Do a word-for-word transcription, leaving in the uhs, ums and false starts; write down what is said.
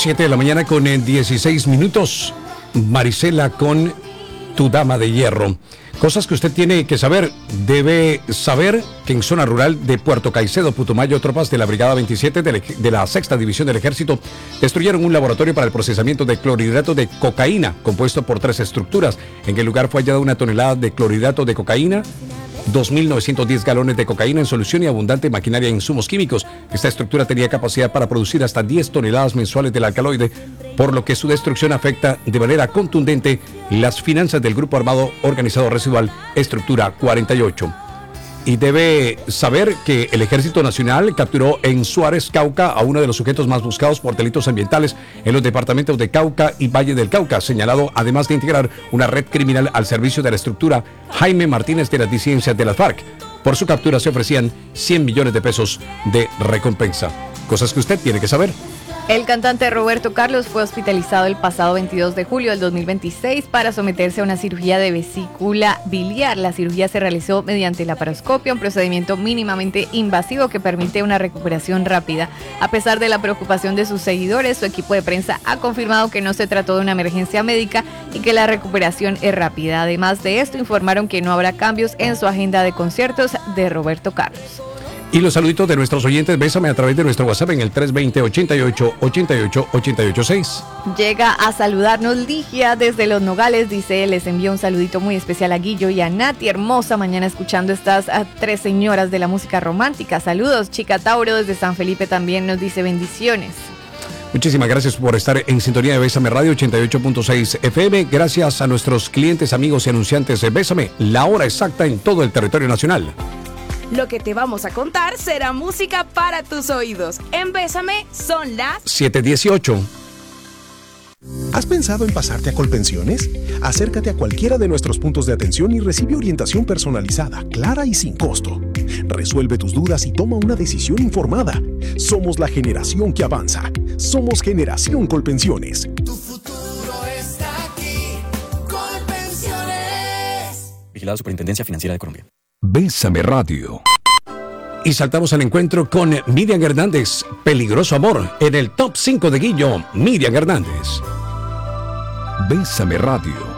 siete de la mañana con eh, dieciséis minutos. Marisela con Tu Dama de Hierro. Cosas que usted tiene que saber. Debe saber que en zona rural de Puerto Caicedo, Putumayo, tropas de la Brigada veintisiete de, de la Sexta División del Ejército destruyeron un laboratorio para el procesamiento de clorhidrato de cocaína, compuesto por tres estructuras. En el lugar fue hallada una tonelada de clorhidrato de cocaína, dos mil novecientos diez galones de cocaína en solución y abundante maquinaria e insumos químicos. Esta estructura tenía capacidad para producir hasta diez toneladas mensuales del alcaloide, por lo que su destrucción afecta de manera contundente las finanzas del Grupo Armado Organizado Residual Estructura cuarenta y ocho. Y debe saber que el Ejército Nacional capturó en Suárez, Cauca, a uno de los sujetos más buscados por delitos ambientales en los departamentos de Cauca y Valle del Cauca, señalado además de integrar una red criminal al servicio de la estructura Jaime Martínez de las disidencias de las FARC. Por su captura se ofrecían cien millones de pesos de recompensa. Cosas que usted tiene que saber. El cantante Roberto Carlos fue hospitalizado el pasado veintidós de julio del dos mil veintiséis para someterse a una cirugía de vesícula biliar. La cirugía se realizó mediante laparoscopia, un procedimiento mínimamente invasivo que permite una recuperación rápida. A pesar de la preocupación de sus seguidores, su equipo de prensa ha confirmado que no se trató de una emergencia médica y que la recuperación es rápida. Además de esto, informaron que no habrá cambios en su agenda de conciertos de Roberto Carlos. Y los saluditos de nuestros oyentes, bésame a través de nuestro WhatsApp en el tres dos cero, ochenta y ocho, ochenta y ocho, ochenta y ocho seis. Llega a saludarnos Ligia desde Los Nogales, dice, les envía un saludito muy especial a Guillo y a Nati, hermosa mañana escuchando estas a tres señoras de la música romántica. Saludos, Chica Tauro desde San Felipe también nos dice bendiciones. Muchísimas gracias por estar en sintonía de Bésame Radio ochenta y ocho punto seis F M. Gracias a nuestros clientes, amigos y anunciantes de Bésame, la hora exacta en todo el territorio nacional. Lo que te vamos a contar será música para tus oídos. En Bésame son las siete dieciocho. ¿Has pensado en pasarte a Colpensiones? Acércate a cualquiera de nuestros puntos de atención y recibe orientación personalizada, clara y sin costo. Resuelve tus dudas y toma una decisión informada. Somos la generación que avanza. Somos Generación Colpensiones. Tu futuro está aquí. Colpensiones. Vigilado Superintendencia Financiera de Colombia. Bésame Radio. Y saltamos al encuentro con Miriam Hernández, Peligroso Amor, en el top cinco de Guillo. Miriam Hernández. Bésame Radio.